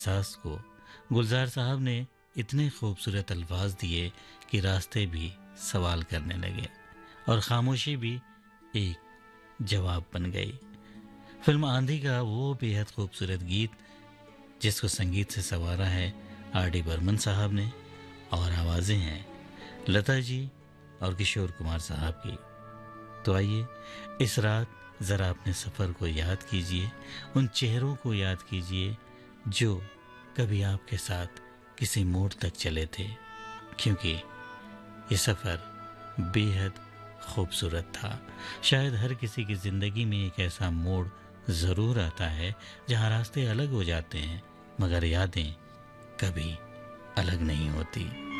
एहसास को गुलजार साहब ने इतने खूबसूरत अल्फाज दिए कि रास्ते भी सवाल करने लगे और खामोशी भी एक जवाब बन गई। फिल्म आंधी का वो बेहद खूबसूरत गीत जिसको संगीत से संवारा है आर डी बर्मन साहब ने और आवाज़ें हैं लता जी और किशोर कुमार साहब की। तो आइए इस रात ज़रा अपने सफ़र को याद कीजिए, उन चेहरों को याद कीजिए जो कभी आपके साथ किसी मोड़ तक चले थे, क्योंकि ये सफ़र बेहद खूबसूरत था। शायद हर किसी की ज़िंदगी में एक ऐसा मोड़ ज़रूर आता है जहाँ रास्ते अलग हो जाते हैं मगर यादें कभी अलग नहीं होती।